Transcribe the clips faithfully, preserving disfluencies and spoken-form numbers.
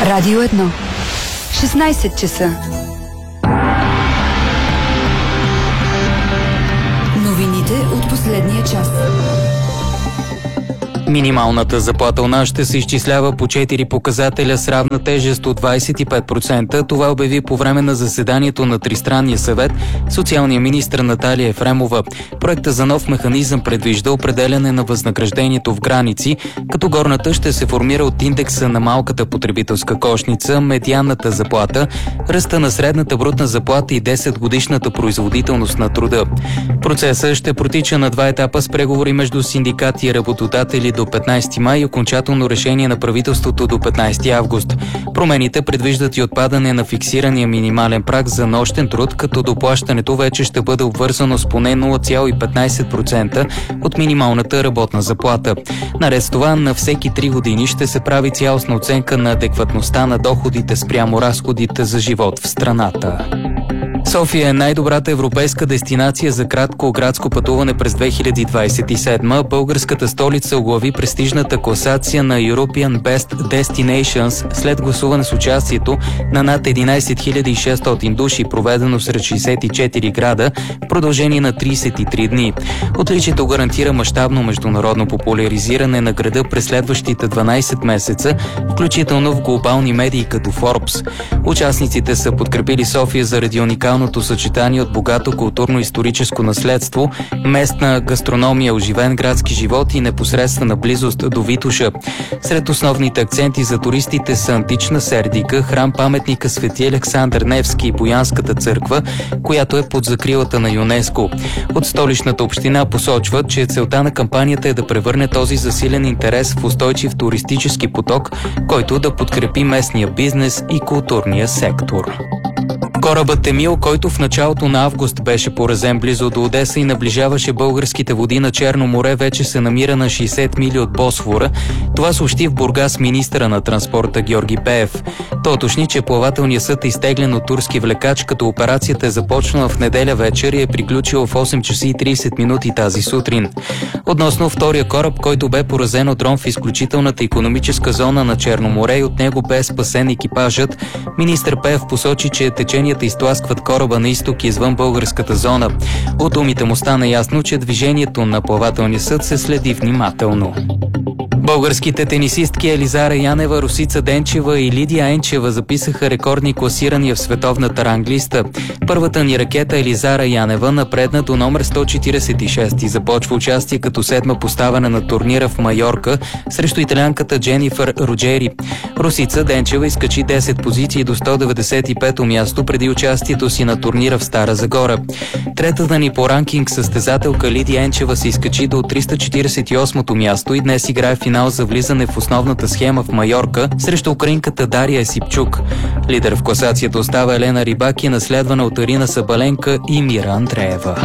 Радио едно. шестнайсет часа. Новините от последния час. Минималната заплата у нас ще се изчислява по четири показателя с равна тежест от двайсет и пет процента. Това обяви по време на заседанието на Тристранния съвет социалния министр Наталия Ефремова. Проекта за нов механизъм предвижда определяне на възнаграждението в граници, като горната ще се формира от индекса на малката потребителска кошница, медианната заплата, ръста на средната брутна заплата и десет годишната производителност на труда. Процесът ще протича на два етапа с преговори между синдикати и работодатели до петнайсети май и окончателно решение на правителството до петнайсети август. Промените предвиждат и отпадане на фиксирания минимален праг за нощен труд, като доплащането вече ще бъде обвързано с поне нула цяло и петнайсет процента от минималната работна заплата. Наред с това, на всеки три години ще се прави цялостна оценка на адекватността на доходите спрямо разходите за живот в страната. София е най-добрата европейска дестинация за кратко градско пътуване през две хиляди двайсет и седма. Българската столица оглави престижната класация на European Best Destinations след гласуване с участието на над единайсет хиляди и шестстотин души, проведено сред шейсет и четири града в продължение на трийсет и три дни. Отличието гарантира мащабно международно популяризиране на града през следващите дванайсет месеца, включително в глобални медии като Forbes. Участниците са подкрепили София заради уникално съчетание от богато културно-историческо наследство, местна гастрономия, оживен градски живот и непосредствена близост до Витоша. Сред основните акценти за туристите са антична Сердика, храм-паметника Свети Александър Невски и Боянската църква, която е под закрилата на ЮНЕСКО. От столичната община посочват, че целта на кампанията е да превърне този засилен интерес в устойчив туристически поток, който да подкрепи местния бизнес и културния сектор. Корабът Емил, който в началото на август беше поразен близо до Одеса и наближаваше българските води на Черно море, вече се намира на шейсет мили от Босфора. Това съобщи в Бургас министъра на транспорта Георги Пеев. Той уточни, че плавателният съд е изтеглен от турски влекач, като операцията е започнала в неделя вечер и е приключила в осем часа и трийсет минути тази сутрин. Относно втория кораб, който бе поразен от дрон в изключителната икономическа зона на Черно море и от него бе спасен екипажът, министър Пеев посочи, че течението изтласкват кораба на изток и извън българската зона. От думите му стана ясно, че движението на плавателния съд се следи внимателно. Българските тенисистки Елизара Янева, Росица Денчева и Лидия Енчева записаха рекордни класирания в световната ранглиста. Първата ни ракета Елизара Янева напредна до номер сто четирийсет и шест и започва участие като седма поставена на турнира в Майорка срещу италианката Дженифър Роджери. Русица Денчева изкачи десет позиции до сто деветдесет и пето място преди участието си на турнира в Стара Загора. Третата ни по ранкинг състезателка Лидия Енчева се изкачи до триста четирийсет и осмо място и днес играе в финал за влизане в основната схема в Майорка срещу украинката Дария Есипчук. Лидер в класацията остава Елена Рибаки, наследвана от Арина Сабаленка и Мира Андреева.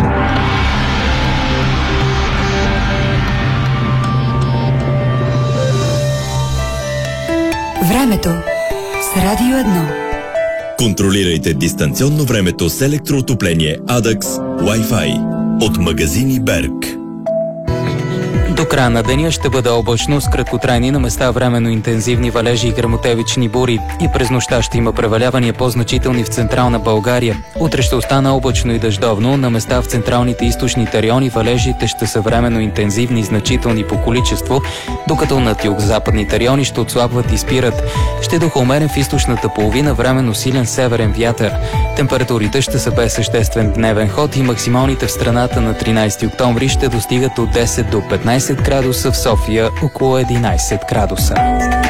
Времето с Радио едно. Контролирайте дистанционно времето с електроотопление Addax Wi-Fi от магазини Берг. До края на деня ще бъде облачно с краткотрайни, на места временно интензивни валежи и гръмотевични бури. И през нощта ще има превалявания по-значителни в централна България. Утре ще остана облачно и дъждовно, на места в централните и източните райони валежите ще са временно интензивни и значителни по количество, докато над югозападните райони ще отслабват и спират. Ще духа умерен в източната половина, временно силен северен вятър. Температурите ще са без съществен дневен ход и максималните в страната на тринайсети октомври ще достигат от десет до петнайсет градуса, в София около единайсет градуса.